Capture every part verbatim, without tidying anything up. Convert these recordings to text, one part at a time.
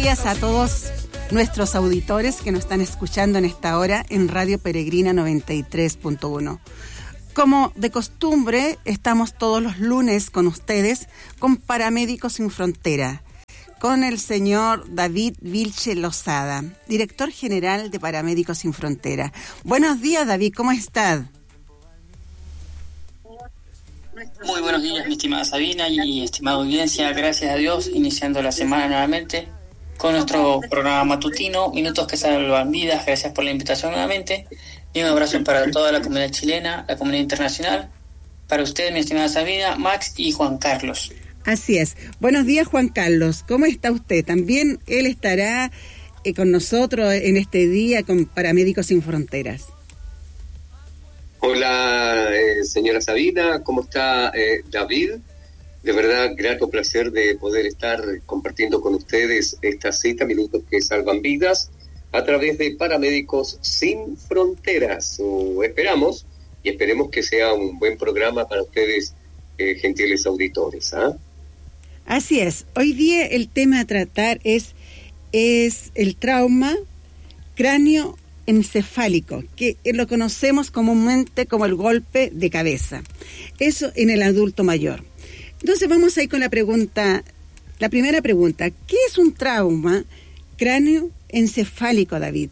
días a todos nuestros auditores que nos están escuchando en esta hora en Radio Peregrina noventa y tres punto uno. Como de costumbre, estamos todos los lunes con ustedes con Paramédicos Sin Frontera, con el señor David Vilche Lozada, director general de Paramédicos Sin Frontera. Buenos días, David, ¿cómo estás? Muy buenos días, mi estimada Sabina y estimada audiencia. Gracias a Dios, iniciando la semana nuevamente con nuestro programa matutino, Minutos que Salvan Vidas. Gracias por la invitación nuevamente. Y un abrazo para toda la comunidad chilena, la comunidad internacional. Para usted, mi estimada Sabina, Max y Juan Carlos. Así es. Buenos días, Juan Carlos. ¿Cómo está usted? También él estará eh, con nosotros en este día con Paramédicos Sin Fronteras. Hola, eh, señora Sabina, ¿cómo está eh, David? De verdad, grato placer de poder estar compartiendo con ustedes esta cita, Minutos que Salvan Vidas, a través de Paramédicos Sin Fronteras. O esperamos, y esperemos que sea un buen programa para ustedes, eh, gentiles auditores. ¿Ah? Así es. Hoy día el tema a tratar es, es el trauma cráneo encefálico, que lo conocemos comúnmente como el golpe de cabeza. Eso en el adulto mayor. Entonces vamos a ir con la pregunta, la primera pregunta. ¿Qué es un trauma cráneo encefálico, David?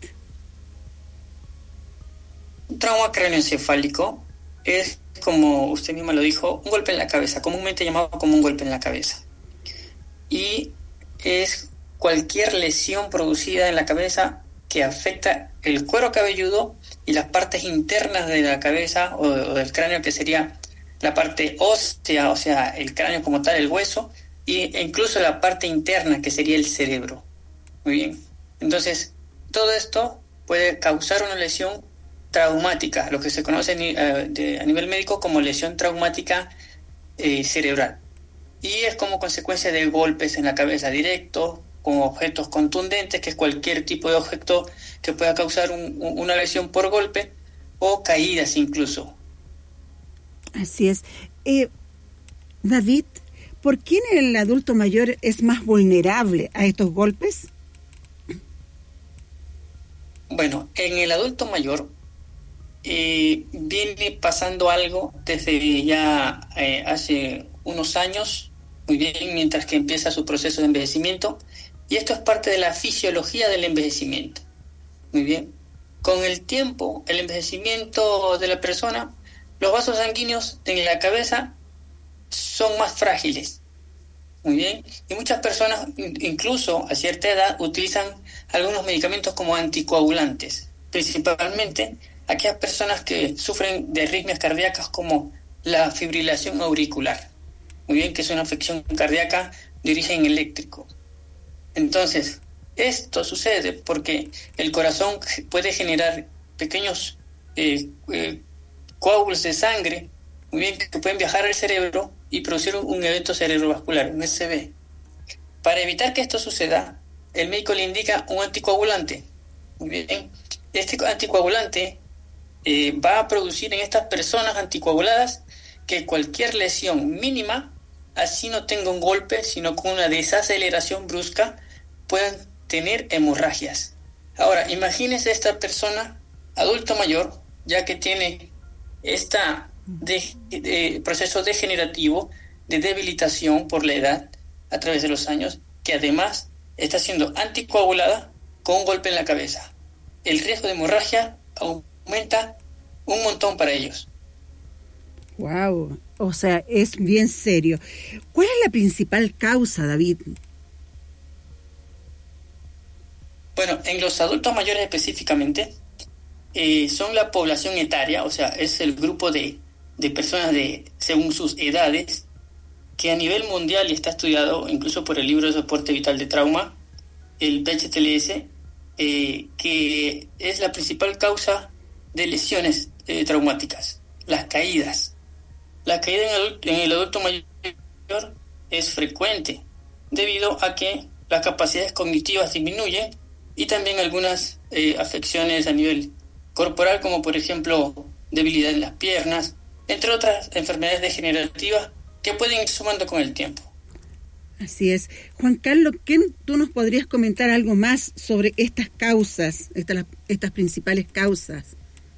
Un trauma cráneoencefálico es, como usted misma lo dijo, un golpe en la cabeza, comúnmente llamado como un golpe en la cabeza. Y es cualquier lesión producida en la cabeza que afecta el cuero cabelludo y las partes internas de la cabeza o, o del cráneo, que sería la parte ósea, o sea, el cráneo como tal, el hueso, y, e incluso la parte interna, que sería el cerebro. Muy bien. Entonces, todo esto puede causar una lesión traumática, lo que se conoce uh, de, a nivel médico como lesión traumática eh, cerebral. Y es como consecuencia de golpes en la cabeza directos, con objetos contundentes, que es cualquier tipo de objeto que pueda causar un, una lesión por golpe, o caídas incluso. Así es. Eh, David, ¿por qué el adulto mayor es más vulnerable a estos golpes? Bueno, en el adulto mayor eh, viene pasando algo desde ya eh, hace unos años, muy bien, mientras que empieza su proceso de envejecimiento. Y esto es parte de la fisiología del envejecimiento. Muy bien. Con el tiempo, el envejecimiento de la persona, los vasos sanguíneos en la cabeza son más frágiles. Muy bien. Y muchas personas, incluso a cierta edad, utilizan algunos medicamentos como anticoagulantes. Principalmente aquellas personas que sufren de arritmias cardíacas como la fibrilación auricular. Muy bien, que es una afección cardíaca de origen eléctrico. Entonces, esto sucede porque el corazón puede generar pequeños eh, eh, coágulos de sangre, muy bien, que pueden viajar al cerebro y producir un evento cerebrovascular, un E C V. Para evitar que esto suceda, el médico le indica un anticoagulante. Muy bien, este anticoagulante eh, va a producir en estas personas anticoaguladas que cualquier lesión mínima, así no tenga un golpe, sino con una desaceleración brusca, puedan tener hemorragias. Ahora, imagínese esta persona, adulto mayor, ya que tiene este de, de, proceso degenerativo de debilitación por la edad a través de los años, que además está siendo anticoagulada con un golpe en la cabeza. El riesgo de hemorragia aumenta un montón para ellos. Wow, o sea, es bien serio. ¿Cuál es la principal causa, David? Bueno, en los adultos mayores específicamente, eh, son la población etaria, o sea, es el grupo de, de personas de según sus edades, que a nivel mundial, y está estudiado incluso por el libro de soporte vital de trauma, el P H T L S, eh, que es la principal causa de lesiones eh, traumáticas, las caídas. La caída en el, adulto, en el adulto mayor es frecuente, debido a que las capacidades cognitivas disminuyen y también algunas eh, afecciones a nivel corporal, como por ejemplo debilidad en las piernas, entre otras enfermedades degenerativas que pueden ir sumando con el tiempo. Así es. Juan Carlos, ¿qué tú nos podrías comentar algo más sobre estas causas, estas, estas principales causas?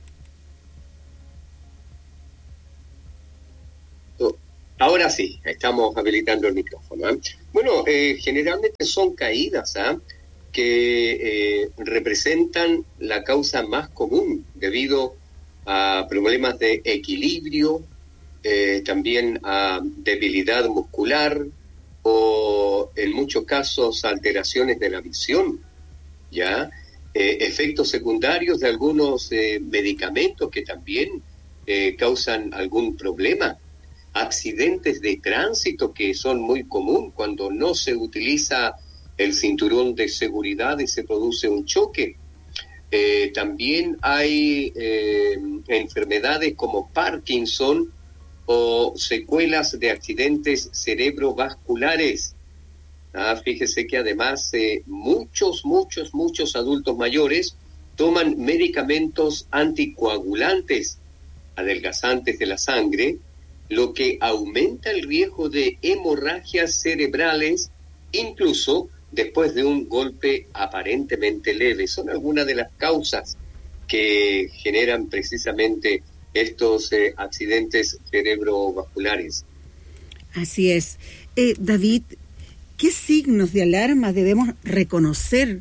Ahora sí, estamos habilitando el micrófono. ¿eh? Bueno, eh, generalmente son caídas ¿eh? que eh, representan la causa más común debido a problemas de equilibrio, eh, también a debilidad muscular o en muchos casos alteraciones de la visión, ya eh, efectos secundarios de algunos eh, medicamentos que también eh, causan algún problema. Accidentes de tránsito que son muy común cuando no se utiliza el cinturón de seguridad y se produce un choque. Eh, también hay eh, enfermedades como Parkinson o secuelas de accidentes cerebrovasculares. Ah, fíjese que además eh, muchos, muchos, muchos adultos mayores toman medicamentos anticoagulantes, adelgazantes de la sangre, lo que aumenta el riesgo de hemorragias cerebrales, incluso después de un golpe aparentemente leve. Son algunas de las causas que generan precisamente estos eh, accidentes cerebrovasculares. Así es. Eh, David, ¿qué signos de alarma debemos reconocer?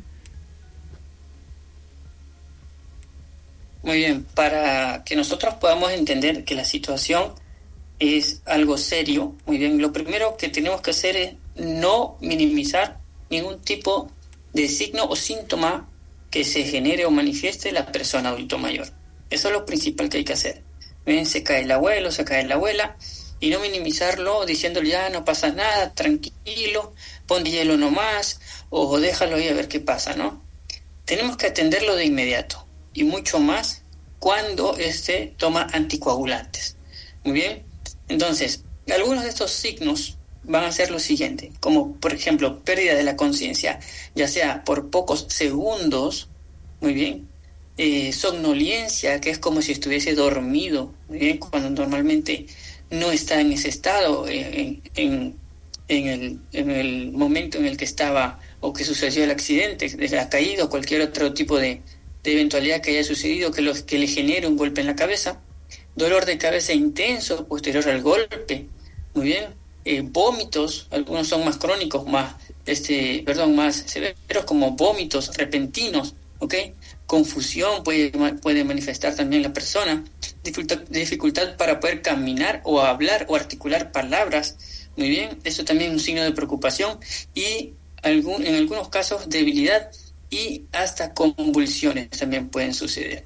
Muy bien, para que nosotros podamos entender que la situación es algo serio, muy bien, lo primero que tenemos que hacer es no minimizar ningún tipo de signo o síntoma que se genere o manifieste la persona adulto mayor. Eso es lo principal que hay que hacer. Bien, se cae el abuelo, se cae la abuela, y no minimizarlo diciéndole ya no pasa nada, tranquilo, pon hielo nomás, o déjalo ahí a ver qué pasa, ¿no? Tenemos que atenderlo de inmediato, y mucho más cuando éste toma anticoagulantes. Muy bien. Entonces, algunos de estos signos van a ser lo siguiente, como por ejemplo, pérdida de la conciencia, ya sea por pocos segundos, muy bien, eh, somnolencia, que es como si estuviese dormido, muy bien, cuando normalmente no está en ese estado, eh, en, en, el, en el momento en el que estaba o que sucedió el accidente, de la caída o cualquier otro tipo de, de eventualidad que haya sucedido que, lo, que le genere un golpe en la cabeza. Dolor de cabeza intenso posterior al golpe, muy bien, eh, vómitos, algunos son más crónicos, más, este, perdón, más severos, como vómitos repentinos, ¿ok? Confusión puede, puede manifestar también la persona, dificultad, dificultad para poder caminar o hablar o articular palabras, muy bien, eso también es un signo de preocupación, y algún, en algunos casos debilidad y hasta convulsiones también pueden suceder.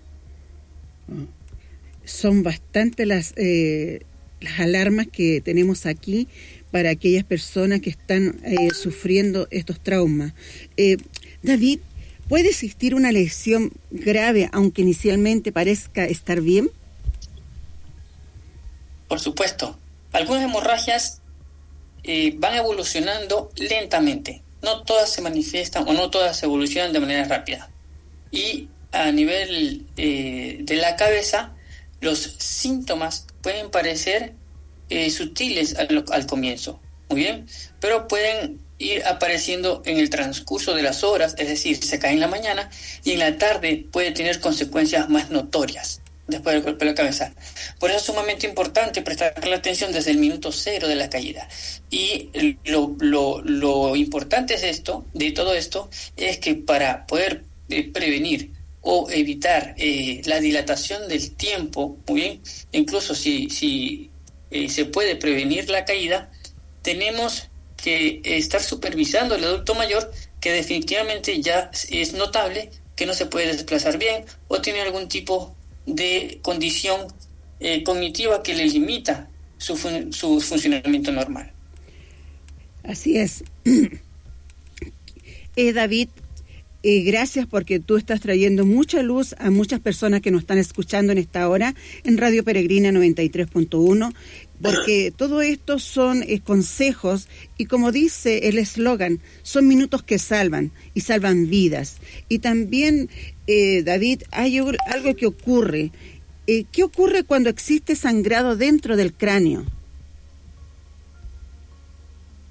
Son bastante las eh, las alarmas que tenemos aquí para aquellas personas que están eh, sufriendo estos traumas. Eh, David, ¿puede existir una lesión grave aunque inicialmente parezca estar bien? Por supuesto. Algunas hemorragias eh, van evolucionando lentamente. No todas se manifiestan o no todas evolucionan de manera rápida. Y a nivel eh, de la cabeza, los síntomas pueden parecer eh, sutiles al, al comienzo, muy bien, pero pueden ir apareciendo en el transcurso de las horas, es decir, se cae en la mañana y en la tarde puede tener consecuencias más notorias después del golpe de la cabeza. Por eso es sumamente importante prestarle atención desde el minuto cero de la caída. Y lo, lo, lo importante es esto, de todo esto, es que para poder eh, prevenir o evitar eh, la dilatación del tiempo, muy bien, incluso si, si eh, se puede prevenir la caída, tenemos que estar supervisando al adulto mayor que definitivamente ya es notable que no se puede desplazar bien o tiene algún tipo de condición eh, cognitiva que le limita su, fun- su funcionamiento normal. Así es. eh, David, Eh, gracias porque tú estás trayendo mucha luz a muchas personas que nos están escuchando en esta hora en Radio Peregrina noventa y tres punto uno, porque todo esto son eh, consejos y, como dice el eslogan, son minutos que salvan y salvan vidas. Y también, eh, David, hay algo que ocurre. Eh, ¿Qué ocurre cuando existe sangrado dentro del cráneo?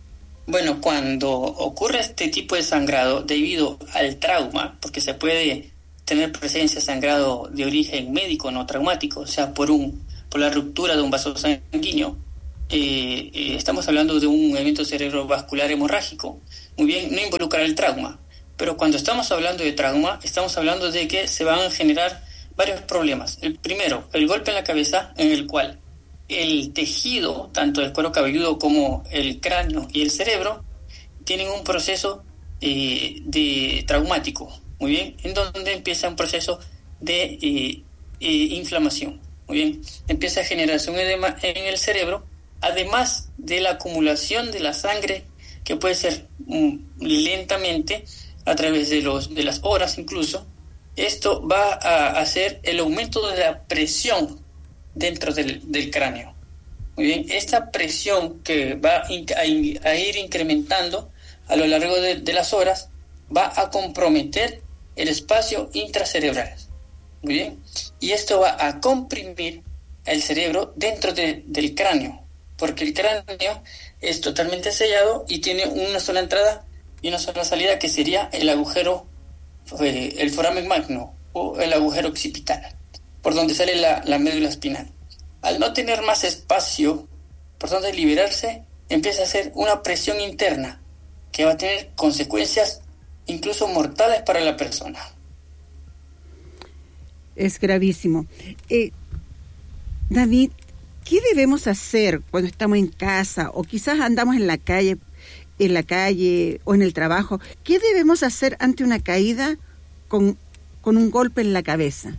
Bueno, cuando ocurre este tipo de sangrado debido al trauma, porque se puede tener presencia de sangrado de origen médico, no traumático, o sea, por un por la ruptura de un vaso sanguíneo, eh, eh, estamos hablando de un evento cerebrovascular hemorrágico. Muy bien, no involucra el trauma, pero cuando estamos hablando de trauma, estamos hablando de que se van a generar varios problemas. El primero, el golpe en la cabeza, en el cual el tejido, tanto el cuero cabelludo como el cráneo y el cerebro, tienen un proceso eh, de traumático, muy bien, en donde empieza un proceso de eh, eh, inflamación, muy bien, empieza a generarse un edema en el cerebro, además de la acumulación de la sangre, que puede ser um, lentamente, a través de, los, de las horas incluso. Esto va a hacer el aumento de la presión dentro del, del cráneo. Muy bien, esta presión que va a, a ir incrementando a lo largo de, de las horas va a comprometer el espacio intracerebral. Muy bien, y esto va a comprimir el cerebro dentro de, del cráneo, porque el cráneo es totalmente sellado y tiene una sola entrada y una sola salida, que sería el agujero, eh, el foramen magno o el agujero occipital, por donde sale la, la médula espinal. Al no tener más espacio por donde liberarse, empieza a hacer una presión interna que va a tener consecuencias incluso mortales para la persona. Es gravísimo. Eh, David, ¿qué debemos hacer cuando estamos en casa o quizás andamos en la calle, en la calle o en el trabajo? ¿Qué debemos hacer ante una caída con, con un golpe en la cabeza?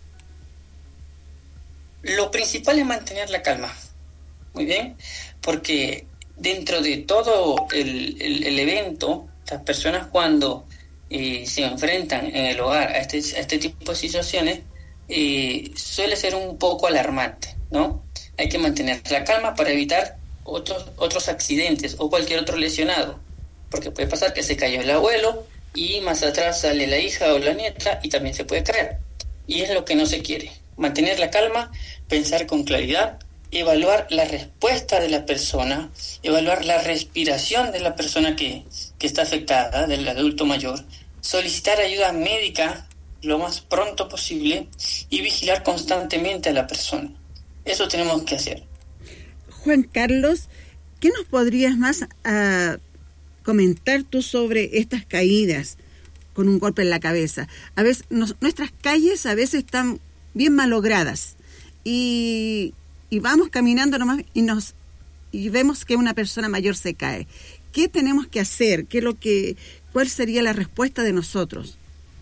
Lo principal es mantener la calma, muy bien, porque dentro de todo el, el, el evento, las personas cuando eh, se enfrentan en el hogar a este, a este tipo de situaciones, eh, suele ser un poco alarmante, ¿no? Hay que mantener la calma para evitar otros, otros accidentes o cualquier otro lesionado, porque puede pasar que se cayó el abuelo y más atrás sale la hija o la nieta y también se puede caer, y es lo que no se quiere. Mantener la calma, pensar con claridad, evaluar la respuesta de la persona, evaluar la respiración de la persona que, que está afectada, del adulto mayor, solicitar ayuda médica lo más pronto posible y vigilar constantemente a la persona. Eso tenemos que hacer. Juan Carlos, ¿qué nos podrías más uh, comentar tú sobre estas caídas con un golpe en la cabeza? A veces nos, nuestras calles a veces están bien malogradas y, y vamos caminando nomás y nos y vemos que una persona mayor se cae. ¿Qué tenemos que hacer? ¿Qué es lo que, cuál sería la respuesta de nosotros?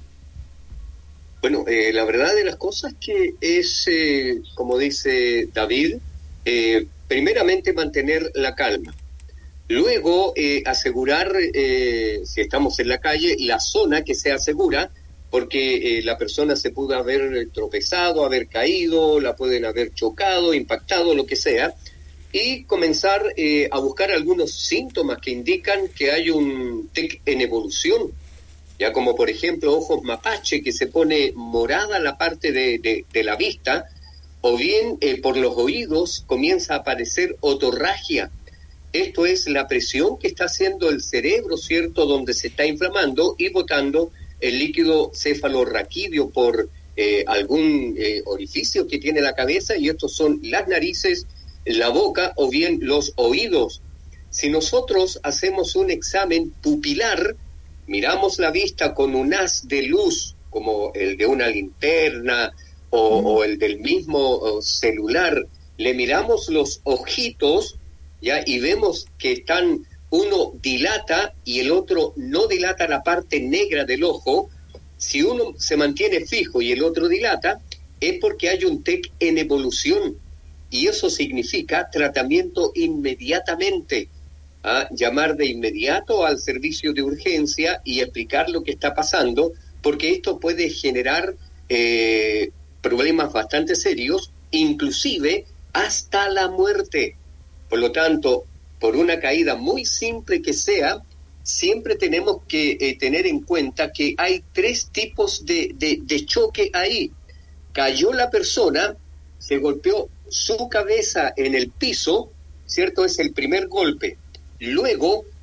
Bueno, eh, la verdad de las cosas que es, eh, como dice David, eh, primeramente mantener la calma. Luego, eh, asegurar, eh, si estamos en la calle, la zona que sea segura, porque eh, la persona se pudo haber tropezado, haber caído, la pueden haber chocado, impactado, lo que sea, y comenzar eh, a buscar algunos síntomas que indican que hay un T E C en evolución, ya como por ejemplo ojos mapache, que se pone morada la parte de, de, de la vista, o bien eh, por los oídos comienza a aparecer otorragia. Esto es la presión que está haciendo el cerebro, ¿cierto?, donde se está inflamando y botando el líquido cefalorraquídeo por eh, algún eh, orificio que tiene la cabeza, y estos son las narices, la boca o bien los oídos. Si nosotros hacemos un examen pupilar, miramos la vista con un haz de luz, como el de una linterna o, mm. o el del mismo celular, le miramos los ojitos, ¿ya?, y vemos que están, uno dilata y el otro no dilata la parte negra del ojo. Si uno se mantiene fijo y el otro dilata, es porque hay un T E C en evolución, y eso significa tratamiento inmediatamente. ¿Ah? Llamar de inmediato al servicio de urgencia y explicar lo que está pasando, porque esto puede generar eh, problemas bastante serios, inclusive hasta la muerte. Por lo tanto, por una caída muy simple que sea, siempre tenemos que eh, tener en cuenta que hay tres tipos de, de, de choque ahí. Cayó la persona, se golpeó su cabeza en el piso, ¿cierto? Es el primer golpe. Luego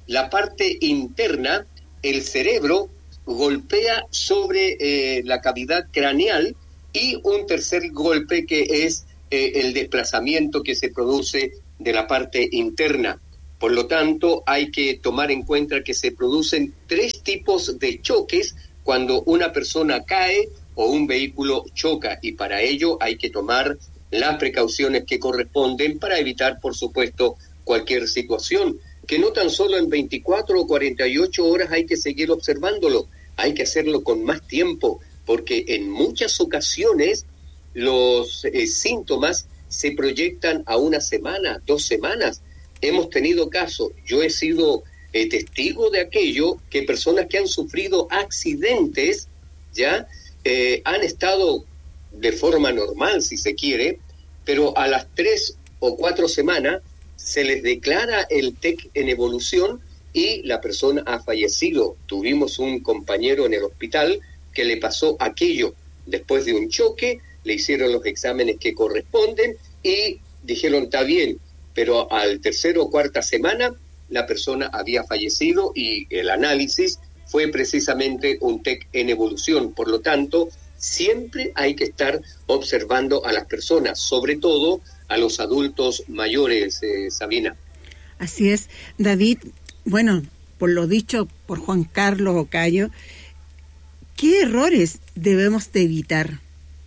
la parte interna, el cerebro golpea sobre eh, la cavidad craneal, y un tercer golpe que es eh, el desplazamiento que se produce de la parte interna. Por lo tanto, hay que tomar en cuenta que se producen tres tipos de choques cuando una persona cae o un vehículo choca, y para ello hay que tomar las precauciones que corresponden para evitar, por supuesto, cualquier situación, que no tan solo en veinticuatro o cuarenta y ocho horas hay que seguir observándolo, hay que hacerlo con más tiempo, porque en muchas ocasiones los eh, síntomas se proyectan a una semana, dos semanas. Hemos tenido casos, yo he sido eh, testigo de aquello, que personas que han sufrido accidentes, ya, eh, han estado de forma normal, si se quiere, pero a las tres o cuatro semanas se les declara el T E C en evolución y la persona ha fallecido. Tuvimos un compañero en el hospital que le pasó aquello. Después de un choque, le hicieron los exámenes que corresponden y dijeron, está bien, pero al tercero o cuarta semana la persona había fallecido y el análisis fue precisamente un T E C en evolución. Por lo tanto, siempre hay que estar observando a las personas, sobre todo a los adultos mayores, eh, Sabina. Así es, David. Bueno, por lo dicho por Juan Carlos Ocayo, ¿qué errores debemos de evitar?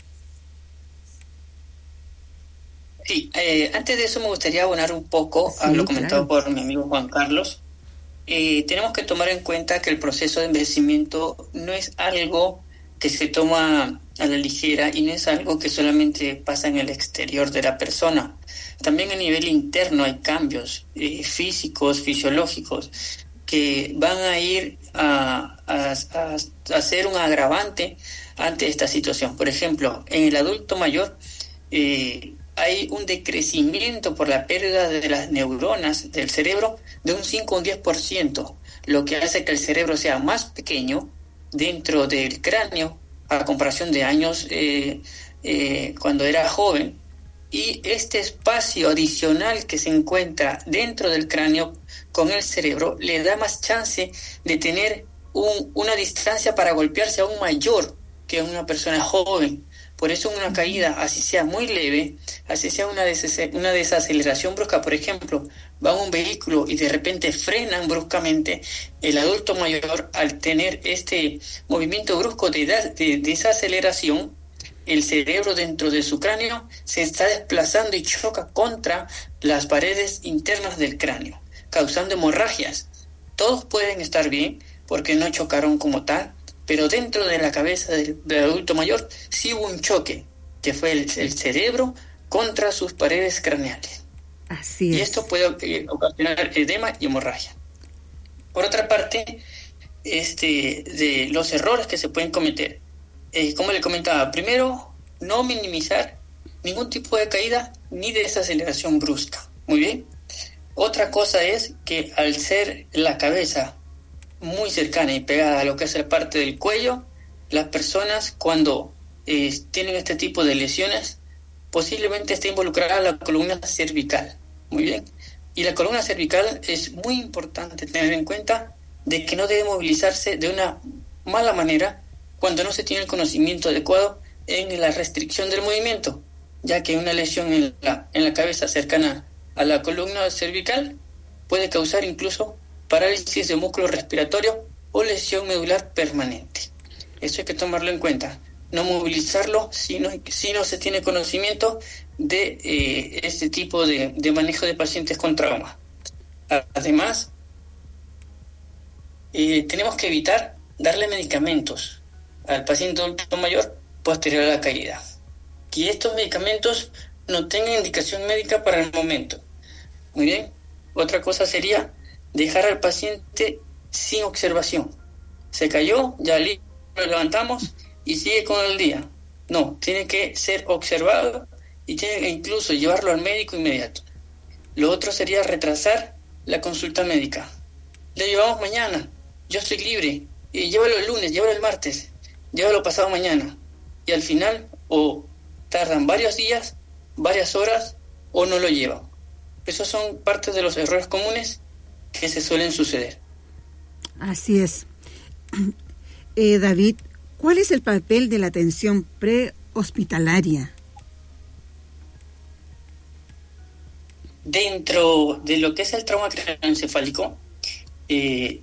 Sí, eh, antes de eso me gustaría abonar un poco Sí, a lo comentado claro. por mi amigo Juan Carlos. Eh, tenemos que tomar en cuenta que el proceso de envejecimiento no es algo que se toma a la ligera y no es algo que solamente pasa en el exterior de la persona. También a nivel interno hay cambios eh, físicos, fisiológicos, que van a ir a, a, a, a ser un agravante ante esta situación. Por ejemplo, en el adulto mayor eh, hay un decrecimiento por la pérdida de las neuronas del cerebro de un cinco o un diez por ciento, lo que hace que el cerebro sea más pequeño dentro del cráneo a comparación de años eh, eh, cuando era joven, y este espacio adicional que se encuentra dentro del cráneo con el cerebro le da más chance de tener un, una distancia para golpearse aún mayor que una persona joven. Por eso una caída, así sea muy leve, así sea una, des- una desaceleración brusca, por ejemplo, va un vehículo y de repente frenan bruscamente, el adulto mayor, al tener este movimiento brusco de, da- de desaceleración, el cerebro dentro de su cráneo se está desplazando y choca contra las paredes internas del cráneo, causando hemorragias. Todos pueden estar bien porque no chocaron como tal, pero dentro de la cabeza del, del adulto mayor sí hubo un choque, que fue el, el cerebro contra sus paredes craneales. Así es. Y esto puede eh, ocasionar edema y hemorragia. Por otra parte, este, de los errores que se pueden cometer, eh, como le comentaba, primero, no minimizar ningún tipo de caída ni de desaceleración brusca. Muy bien. Otra cosa es que al ser la cabeza muy cercana y pegada a lo que es la parte del cuello, las personas cuando eh, tienen este tipo de lesiones, posiblemente esté involucrada la columna cervical. Muy bien. Y la columna cervical es muy importante tener en cuenta de que no debe movilizarse de una mala manera cuando no se tiene el conocimiento adecuado en la restricción del movimiento, ya que una lesión en la, en la cabeza cercana a la columna cervical puede causar incluso parálisis de músculo respiratorio o lesión medular permanente. Eso hay que tomarlo en cuenta. No movilizarlo si no, si no se tiene conocimiento de eh, este tipo de, de manejo de pacientes con trauma. Además, eh, tenemos que evitar darle medicamentos al paciente adulto mayor posterior a la caída. Que estos medicamentos no tengan indicación médica para el momento. Muy bien. Otra cosa sería dejar al paciente sin observación. Se cayó, ya lo levantamos y sigue con el día. No, tiene que ser observado y tiene que incluso llevarlo al médico inmediato. Lo otro sería retrasar la consulta médica. Le llevamos mañana, yo estoy libre, y llévalo el lunes, llévalo el martes, llévalo pasado mañana. Y al final, o tardan varios días, varias horas, o no lo llevan. Esos son parte de los errores comunes que se suelen suceder. Así es. Eh, David, ¿cuál es el papel de la atención prehospitalaria? Dentro de lo que es el trauma craneoencefálico, eh,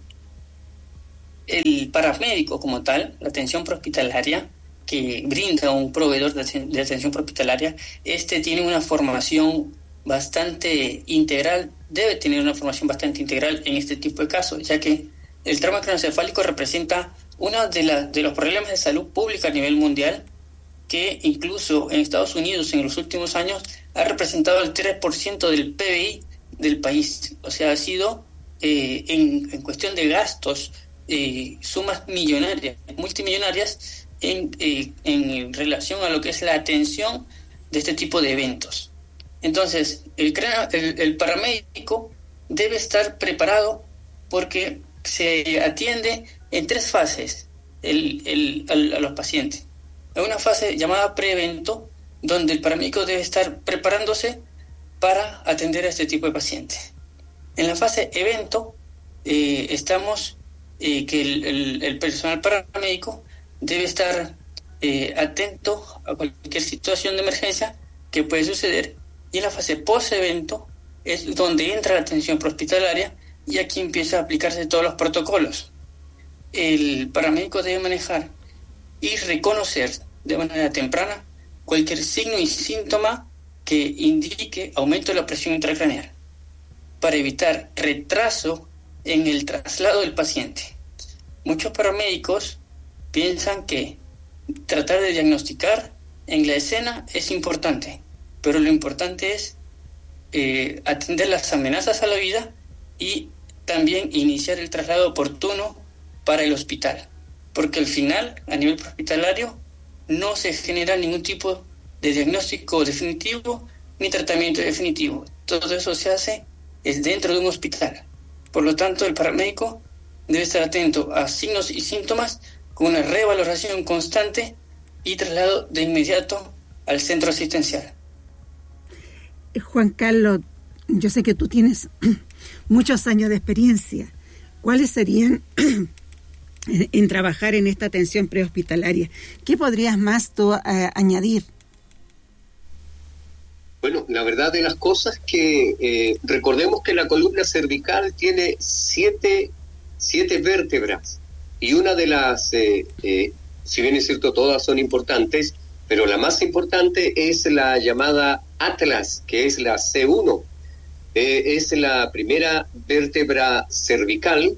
el paramédico como tal, la atención prehospitalaria que brinda un proveedor de, de atención prehospitalaria, este tiene una formación bastante integral, debe tener una formación bastante integral en este tipo de casos, ya que el trauma craneoencefálico representa uno de, la, de los problemas de salud pública a nivel mundial, que incluso en Estados Unidos en los últimos años ha representado el tres por ciento del P B I del país. O sea, ha sido eh, en, en cuestión de gastos, eh, sumas millonarias, multimillonarias en, eh, en relación a lo que es la atención de este tipo de eventos. Entonces, el, el, el paramédico debe estar preparado porque se atiende en tres fases el, el, el, a los pacientes. En una fase llamada preevento, donde el paramédico debe estar preparándose para atender a este tipo de pacientes. En la fase evento, eh, estamos eh, que el, el, el personal paramédico debe estar eh, atento a cualquier situación de emergencia que puede suceder. Y en la fase post-evento es donde entra la atención prehospitalaria y aquí empieza a aplicarse todos los protocolos. El paramédico debe manejar y reconocer de manera temprana cualquier signo y síntoma que indique aumento de la presión intracraneal para evitar retraso en el traslado del paciente. Muchos paramédicos piensan que tratar de diagnosticar en la escena es importante, pero lo importante es eh, atender las amenazas a la vida y también iniciar el traslado oportuno para el hospital, porque al final, a nivel hospitalario, no se genera ningún tipo de diagnóstico definitivo ni tratamiento definitivo. Todo eso se hace es dentro de un hospital. Por lo tanto, el paramédico debe estar atento a signos y síntomas con una revaloración constante y traslado de inmediato al centro asistencial. Juan Carlos, yo sé que tú tienes muchos años de experiencia. ¿Cuáles serían en trabajar en esta atención prehospitalaria? ¿Qué podrías más tú uh, añadir? Bueno, la verdad de las cosas que eh, recordemos que la columna cervical tiene siete, siete vértebras y una de las, eh, eh, si bien es cierto todas son importantes, pero la más importante es la llamada Atlas, que es la C uno. Eh, es la primera vértebra cervical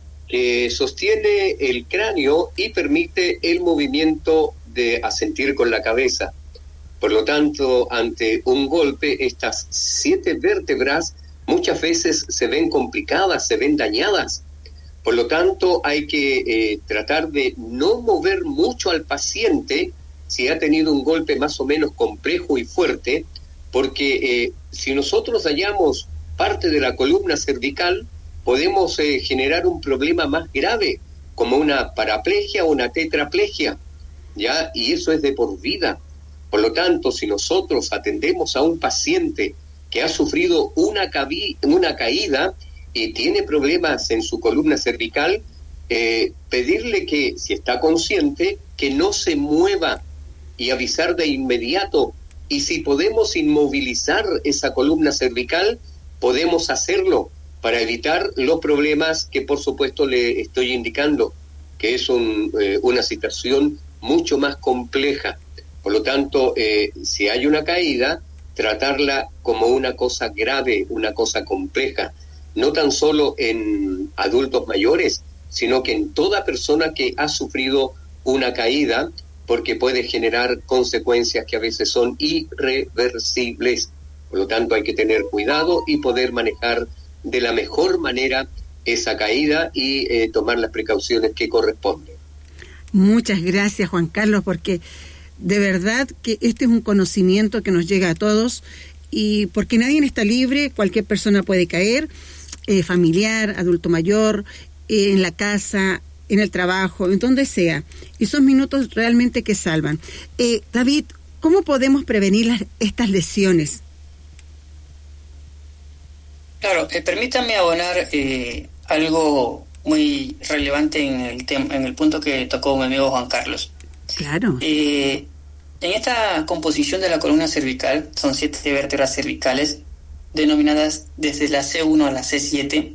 que sostiene el cráneo y permite el movimiento de asentir con la cabeza. Por lo tanto, ante un golpe, estas siete vértebras muchas veces se ven complicadas, se ven dañadas. Por lo tanto, hay que eh, tratar de no mover mucho al paciente si ha tenido un golpe más o menos complejo y fuerte, porque eh, si nosotros dañamos parte de la columna cervical, podemos eh, generar un problema más grave, como una paraplegia o una tetraplegia, ¿ya? Y eso es de por vida. Por lo tanto, si nosotros atendemos a un paciente que ha sufrido una, cabi- una caída y tiene problemas en su columna cervical, eh, pedirle que, si está consciente, que no se mueva y avisar de inmediato. Y si podemos inmovilizar esa columna cervical, podemos hacerlo para evitar los problemas que por supuesto le estoy indicando, que es un, eh, una situación mucho más compleja. Por lo tanto, eh, si hay una caída, tratarla como una cosa grave, una cosa compleja, no tan solo en adultos mayores, sino que en toda persona que ha sufrido una caída, porque puede generar consecuencias que a veces son irreversibles. Por lo tanto, hay que tener cuidado y poder manejar de la mejor manera esa caída y eh, tomar las precauciones que corresponden. Muchas gracias, Juan Carlos, porque de verdad que este es un conocimiento que nos llega a todos y porque nadie está libre, cualquier persona puede caer, eh, familiar, adulto mayor, eh, en la casa, en el trabajo, en donde sea. Y son minutos realmente que salvan. Eh, David, ¿cómo podemos prevenir las, estas lesiones? Claro, eh, permítame abonar eh, algo muy relevante en el tema, en el punto que tocó mi amigo Juan Carlos. Claro. Eh, en esta composición de la columna cervical son siete vértebras cervicales denominadas desde la C uno a la C siete.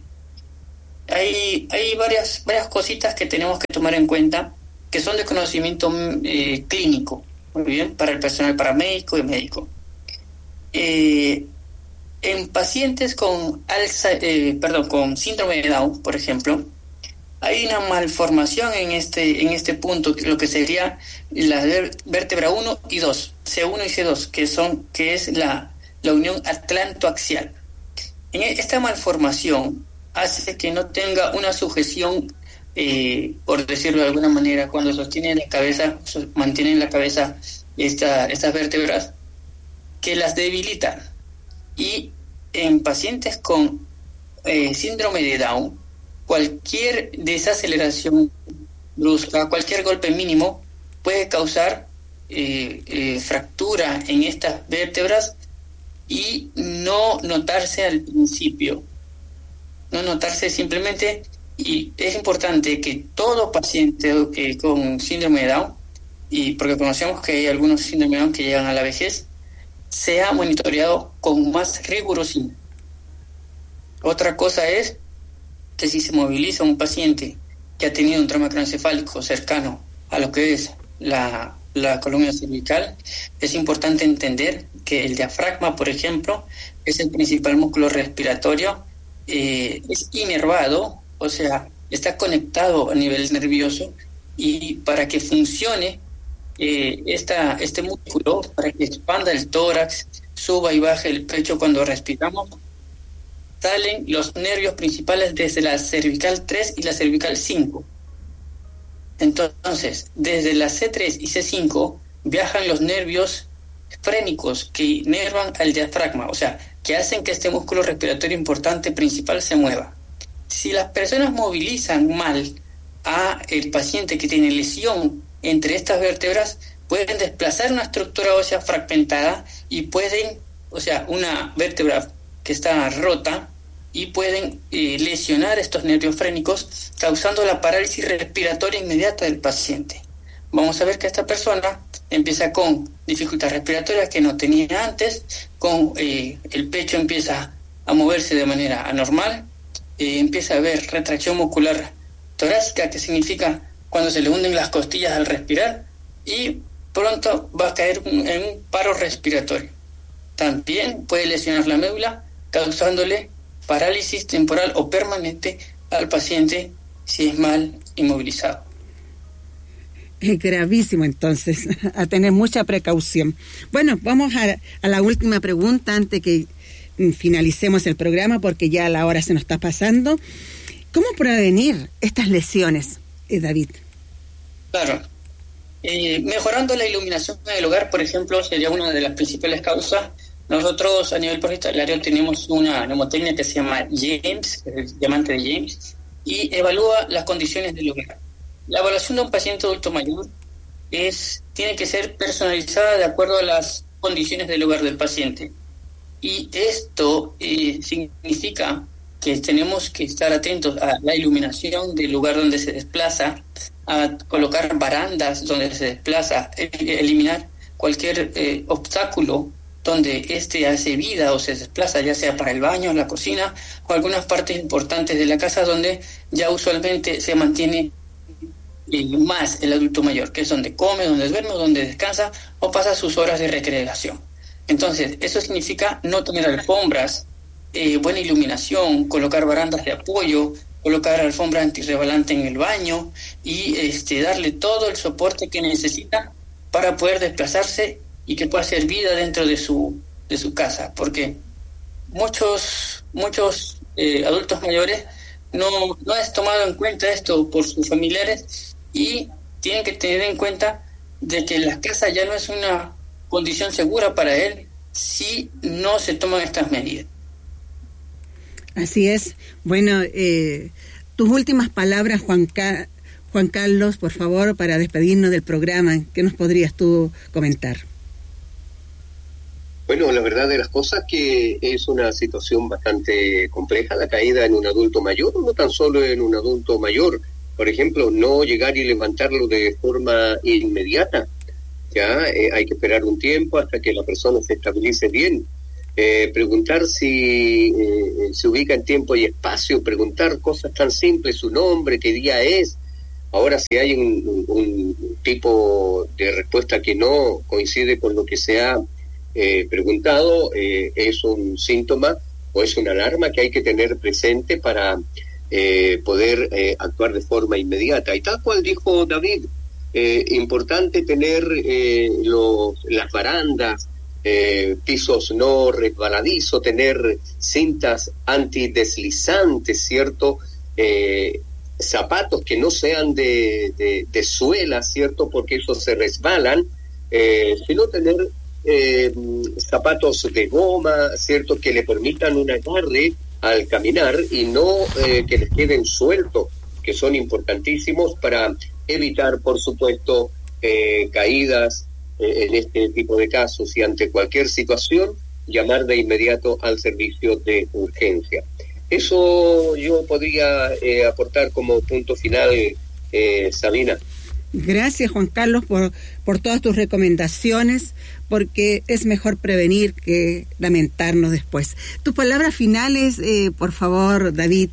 Hay, hay varias, varias cositas que tenemos que tomar en cuenta que son de conocimiento eh, clínico, muy bien, para el personal paramédico y médico. Eh, en pacientes con alza, eh, perdón, con síndrome de Down, por ejemplo, hay una malformación en este en este punto, lo que sería la vértebra uno y dos, C uno y C dos, que son que es la, la unión atlantoaxial. En esta malformación hace que no tenga una sujeción, eh, por decirlo de alguna manera, cuando sostiene la cabeza, mantiene en la cabeza esta, estas vértebras, que las debilitan. Y en pacientes con eh, síndrome de Down, cualquier desaceleración brusca, cualquier golpe mínimo puede causar eh, eh, fractura en estas vértebras y no notarse al principio, no notarse simplemente. Y es importante que todo paciente eh, con síndrome de Down, y porque conocemos que hay algunos síndromes de Down que llegan a la vejez, sea monitoreado con más rigurosidad. Otra cosa es que si se moviliza un paciente que ha tenido un trauma craneoencefálico cercano a lo que es la, la columna cervical, es importante entender que el diafragma, por ejemplo, es el principal músculo respiratorio, eh, es inervado, o sea, está conectado a nivel nervioso, y para que funcione eh, esta, este músculo, para que expanda el tórax, suba y baje el pecho cuando respiramos, salen los nervios principales desde la cervical tres y la cervical cinco. Entonces, desde la C tres y C cinco viajan los nervios frénicos que inervan al diafragma, o sea, que hacen que este músculo respiratorio importante principal se mueva. Si las personas movilizan mal a el paciente que tiene lesión entre estas vértebras, pueden desplazar una estructura ósea fragmentada y pueden, o sea, una vértebra que está rota, y pueden eh, lesionar estos nervios frénicos, causando la parálisis respiratoria inmediata del paciente. Vamos a ver que esta persona empieza con dificultad respiratoria que no tenía antes, con eh, el pecho empieza a moverse de manera anormal, eh, empieza a haber retracción muscular torácica, que significa cuando se le hunden las costillas al respirar, y pronto va a caer en un paro respiratorio. También puede lesionar la médula, causándole parálisis temporal o permanente al paciente si es mal inmovilizado. Es gravísimo, entonces, a tener mucha precaución. Bueno, vamos a, a la última pregunta antes que finalicemos el programa, porque ya la hora se nos está pasando. ¿Cómo prevenir estas lesiones, eh, David? Claro. Eh, mejorando la iluminación del hogar, por ejemplo, sería una de las principales causas. Nosotros a nivel hospitalario tenemos una mnemotecnia que se llama James, el diamante de James, y evalúa las condiciones del hogar. La evaluación de un paciente adulto mayor es tiene que ser personalizada de acuerdo a las condiciones del hogar del paciente. Y esto eh, significa que tenemos que estar atentos a la iluminación del lugar donde se desplaza, a colocar barandas donde se desplaza, eliminar cualquier eh, obstáculo donde éste hace vida o se desplaza, ya sea para el baño, la cocina o algunas partes importantes de la casa donde ya usualmente se mantiene eh, más el adulto mayor, que es donde come, donde duerme, donde descansa o pasa sus horas de recreación. Entonces, eso significa no tener alfombras, eh, buena iluminación, colocar barandas de apoyo, colocar alfombra antirrebalante en el baño y este, darle todo el soporte que necesita para poder desplazarse y que pueda hacer vida dentro de su de su casa, porque muchos muchos eh, adultos mayores no no es tomado en cuenta esto por sus familiares y tienen que tener en cuenta de que la casa ya no es una condición segura para él si no se toman estas medidas. Así es. Bueno, eh, tus últimas palabras, Juan, Ca- Juan Carlos, por favor, para despedirnos del programa. ¿Qué nos podrías tú comentar? Bueno, la verdad de las cosas que es una situación bastante compleja, la caída en un adulto mayor, no tan solo en un adulto mayor. Por ejemplo, no llegar y levantarlo de forma inmediata. Ya eh, hay que esperar un tiempo hasta que la persona se estabilice bien. Eh, preguntar si eh, se ubica en tiempo y espacio, preguntar cosas tan simples, su nombre, qué día es. Ahora, si hay un, un tipo de respuesta que no coincide con lo que se ha eh, preguntado, eh, es un síntoma o es una alarma que hay que tener presente para eh, poder eh, actuar de forma inmediata. Y tal cual dijo David, eh, importante tener eh, los, las barandas, eh, pisos no resbaladizos, tener cintas antideslizantes, ¿cierto?, eh, zapatos que no sean de, de, de suela, ¿cierto?, porque esos se resbalan, eh, sino tener eh, zapatos de goma, ¿cierto?, que le permitan un agarre al caminar y no eh, que les queden sueltos, que son importantísimos para evitar, por supuesto, eh, caídas eh, en este tipo de casos, y ante cualquier situación, llamar de inmediato al servicio de urgencia. Eso yo podría eh, aportar como punto final, eh, Sabina. Gracias, Juan Carlos, por, por todas tus recomendaciones, porque es mejor prevenir que lamentarnos después. Tus palabras finales, eh, por favor, David.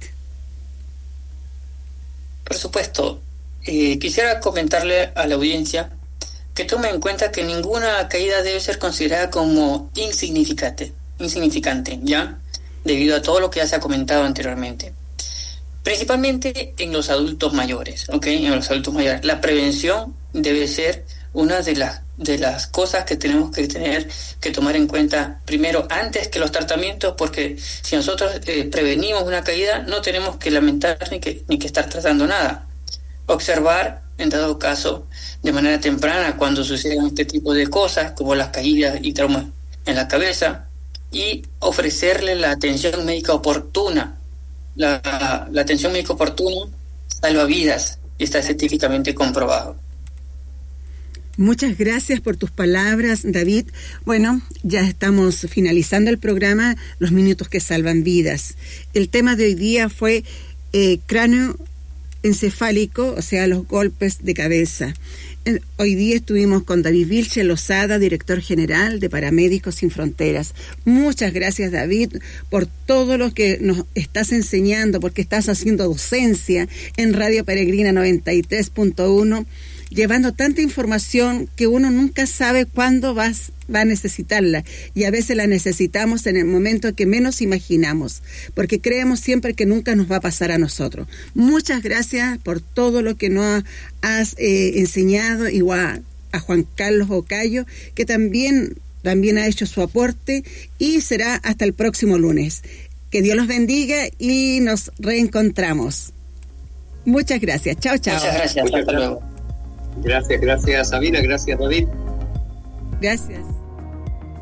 Por supuesto. Eh, quisiera comentarle a la audiencia que tome en cuenta que ninguna caída debe ser considerada como insignificante, insignificante, ¿ya?, debido a todo lo que ya se ha comentado anteriormente. Principalmente en los adultos mayores, ¿ok? En los adultos mayores. La prevención debe ser una de las, de las cosas que tenemos que tener que tomar en cuenta primero antes que los tratamientos, porque si nosotros eh, prevenimos una caída, no tenemos que lamentar ni que, ni que estar tratando nada. Observar, en dado caso, de manera temprana cuando suceden este tipo de cosas, como las caídas y traumas en la cabeza, y ofrecerle la atención médica oportuna. La, la atención médica oportuna salva vidas y está científicamente comprobado. Muchas gracias por tus palabras, David. Bueno, ya estamos finalizando el programa, los minutos que salvan vidas. El tema de hoy día fue eh, cráneo encefálico, o sea, los golpes de cabeza. Hoy día estuvimos con David Vilche Lozada, director general de Paramédicos Sin Fronteras. Muchas gracias, David, por todo lo que nos estás enseñando, porque estás haciendo docencia en Radio Peregrina noventa y tres punto uno, llevando tanta información que uno nunca sabe cuándo vas, va a necesitarla, y a veces la necesitamos en el momento que menos imaginamos, porque creemos siempre que nunca nos va a pasar a nosotros. Muchas gracias por todo lo que nos has eh, enseñado, igual a Juan Carlos Ocayo, que también, también ha hecho su aporte, y será hasta el próximo lunes. Que Dios los bendiga y nos reencontramos. Muchas gracias. Chao, chao. Muchas gracias. Hasta luego. Gracias, gracias Sabina, gracias David. Gracias.